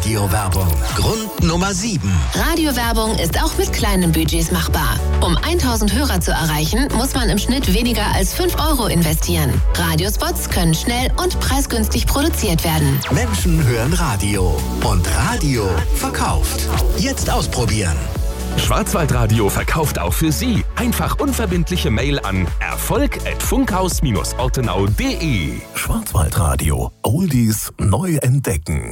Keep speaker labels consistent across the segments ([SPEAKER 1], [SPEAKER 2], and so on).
[SPEAKER 1] Radiowerbung. Grund Nummer 7.
[SPEAKER 2] Radiowerbung ist auch mit kleinen Budgets machbar. Um 1000 Hörer zu erreichen, muss man im Schnitt weniger als 5 € investieren. Radiospots können schnell und preisgünstig produziert werden.
[SPEAKER 1] Menschen hören Radio und Radio verkauft. Jetzt ausprobieren.
[SPEAKER 3] Schwarzwaldradio verkauft auch für Sie. Einfach unverbindliche Mail an erfolg@funkhaus-ortenau.de.
[SPEAKER 4] Schwarzwaldradio. Oldies neu entdecken.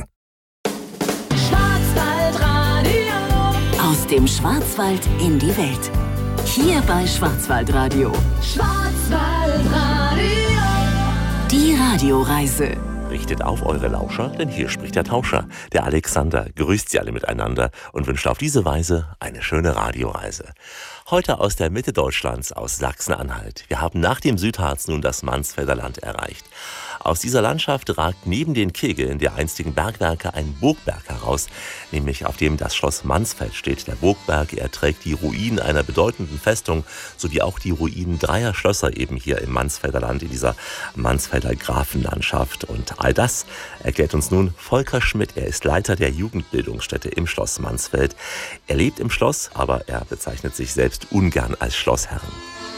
[SPEAKER 5] Schwarzwaldradio. Aus dem Schwarzwald in die Welt. Hier bei Schwarzwaldradio. Schwarzwaldradio. Die Radioreise.
[SPEAKER 6] Richtet auf eure Lauscher, denn hier spricht der Tauscher. Der Alexander grüßt Sie alle miteinander und wünscht auf diese Weise eine schöne Radioreise. Heute aus der Mitte Deutschlands, aus Sachsen-Anhalt. Wir haben nach dem Südharz nun das Mansfelder Land erreicht. Aus dieser Landschaft ragt neben den Kegeln der einstigen Bergwerke ein Burgberg heraus, nämlich auf dem das Schloss Mansfeld steht. Der Burgberg, er trägt die Ruinen einer bedeutenden Festung, sowie auch die Ruinen 3 Schlösser eben hier im Mansfelder Land, in dieser Mansfelder Grafenlandschaft. Und all das erklärt uns nun Volker Schmidt. Er ist Leiter der Jugendbildungsstätte im Schloss Mansfeld. Er lebt im Schloss, aber er bezeichnet sich selbst ungern als Schlossherrn.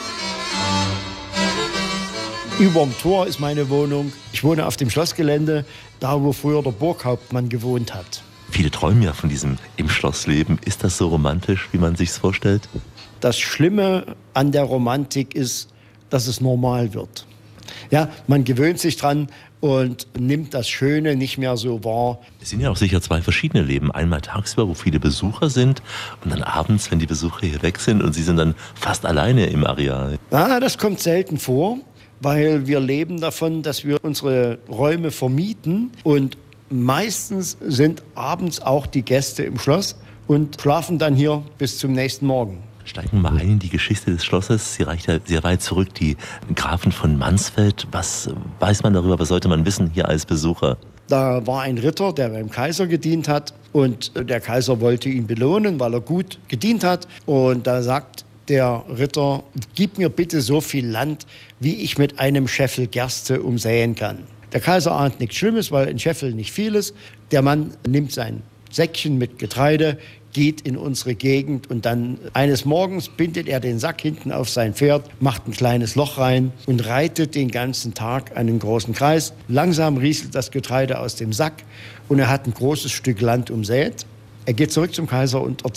[SPEAKER 7] Überm Tor ist meine Wohnung. Ich wohne auf dem Schlossgelände, da wo früher der Burghauptmann gewohnt hat.
[SPEAKER 6] Viele träumen ja von diesem im Schloss leben. Ist das so romantisch, wie man sich's vorstellt?
[SPEAKER 7] Das Schlimme an der Romantik ist, dass es normal wird. Ja, man gewöhnt sich dran und nimmt das Schöne nicht mehr so wahr.
[SPEAKER 6] Es sind ja auch sicher 2 verschiedene Leben. Einmal tagsüber, wo viele Besucher sind, und dann abends, wenn die Besucher hier weg sind und Sie sind dann fast alleine im Areal.
[SPEAKER 7] Ja, das kommt selten vor, weil wir leben davon, dass wir unsere Räume vermieten und meistens sind abends auch die Gäste im Schloss und schlafen dann hier bis zum nächsten Morgen.
[SPEAKER 6] Steigen wir mal ein in die Geschichte des Schlosses. Sie reicht ja sehr weit zurück, die Grafen von Mansfeld. Was weiß man darüber, was sollte man wissen hier als Besucher?
[SPEAKER 7] Da war ein Ritter, der beim Kaiser gedient hat und der Kaiser wollte ihn belohnen, weil er gut gedient hat. Und da sagt der Ritter, gib mir bitte so viel Land, wie ich mit einem Scheffel Gerste umsäen kann. Der Kaiser ahnt nichts Schlimmes, weil ein Scheffel nicht viel ist. Der Mann nimmt sein Säckchen mit Getreide, geht in unsere Gegend und dann eines Morgens bindet er den Sack hinten auf sein Pferd, macht ein kleines Loch rein und reitet den ganzen Tag einen großen Kreis. Langsam rieselt das Getreide aus dem Sack und er hat ein großes Stück Land umsät. Er geht zurück zum Kaiser und